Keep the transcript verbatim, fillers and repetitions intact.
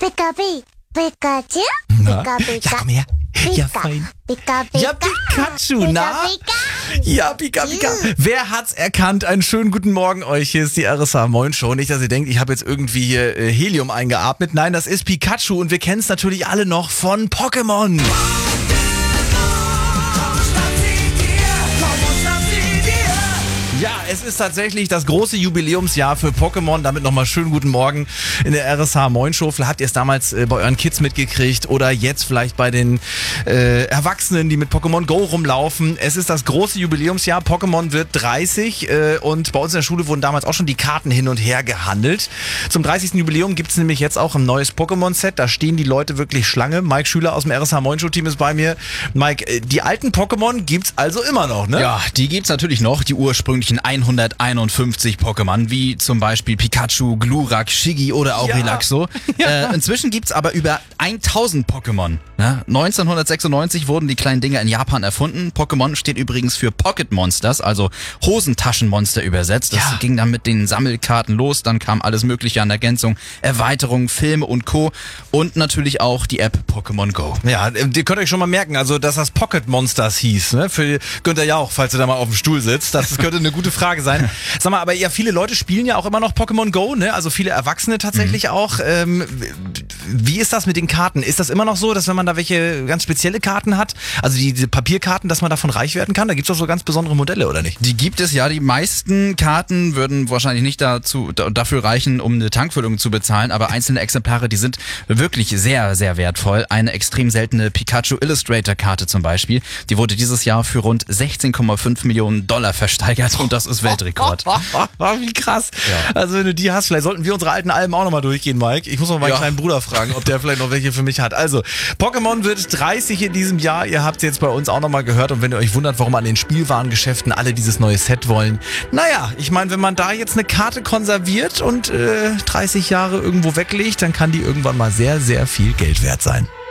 Pika, Pikachu? Na? Pika, Pika. Ja, komm her. Ja, Pika, fein. Pika, Pika. Ja, Pikachu, na? Pika, Ja, Pika, Pika. Wer hat's erkannt? Einen schönen guten Morgen euch. Hier ist die R S H Moin Show. Nicht, dass ihr denkt, ich habe jetzt irgendwie hier äh, Helium eingeatmet. Nein, das ist Pikachu und wir kennen es natürlich alle noch von Pokémon. Ja, es ist tatsächlich das große Jubiläumsjahr für Pokémon. Damit nochmal schönen guten Morgen in der R S H Moin Show. Vielleicht habt ihr es damals äh, bei euren Kids mitgekriegt oder jetzt vielleicht bei den äh, Erwachsenen, die mit Pokémon Go rumlaufen. Es ist das große Jubiläumsjahr. Pokémon wird dreißig äh, und bei uns in der Schule wurden damals auch schon die Karten hin und her gehandelt. Zum dreißigsten Jubiläum gibt es nämlich jetzt auch ein neues Pokémon-Set. Da stehen die Leute wirklich Schlange. Mike Schüler aus dem R S H Moin Show Team ist bei mir. Mike, äh, die alten Pokémon gibt's also immer noch, ne? Ja, die gibt's natürlich noch, die ursprünglichen hunderteinundfünfzig Pokémon, wie zum Beispiel Pikachu, Glurak, Shiggy oder auch Ja. Relaxo. Ja. Äh, inzwischen gibt's aber über tausend Pokémon. Ne? neunzehnhundertsechsundneunzig wurden die kleinen Dinger in Japan erfunden. Pokémon steht übrigens für Pocket Monsters, also Hosentaschenmonster übersetzt. Das Ja. ging dann mit den Sammelkarten los, dann kam alles mögliche an Ergänzung, Erweiterungen, Filme und Co. Und natürlich auch die App Pokémon Go. Ja, ihr könnt euch schon mal merken, also dass das Pocket Monsters hieß, ne? Für Günther Jauch, falls ihr da mal auf dem Stuhl sitzt. Das könnte eine gute Frage sein. Sag mal, aber ja, viele Leute spielen ja auch immer noch Pokémon Go, ne? Also viele Erwachsene tatsächlich Mhm. auch. Ähm, wie ist das mit den Karten? Ist das immer noch so, dass wenn man da welche ganz spezielle Karten hat, also die, diese Papierkarten, dass man davon reich werden kann? Da gibt's doch so ganz besondere Modelle, oder nicht? Die gibt es ja. Die meisten Karten würden wahrscheinlich nicht dazu, da, dafür reichen, um eine Tankfüllung zu bezahlen, aber einzelne Exemplare, die sind wirklich sehr, sehr wertvoll. Eine extrem seltene Pikachu Illustrator Karte zum Beispiel, die wurde dieses Jahr für rund sechzehn Komma fünf Millionen Dollar versteigert und das ist Weltrekord. Wie krass. Ja. Also wenn du die hast, vielleicht sollten wir unsere alten Alben auch nochmal durchgehen, Mike. Ich muss mal meinen Ja. kleinen Bruder fragen, ob der vielleicht noch welche für mich hat. Also, Pokémon wird dreißig in diesem Jahr. Ihr habt es jetzt bei uns auch nochmal gehört. Und wenn ihr euch wundert, warum an den Spielwarengeschäften alle dieses neue Set wollen. Naja, ich meine, wenn man da jetzt eine Karte konserviert und äh, dreißig Jahre irgendwo weglegt, dann kann die irgendwann mal sehr, sehr viel Geld wert sein.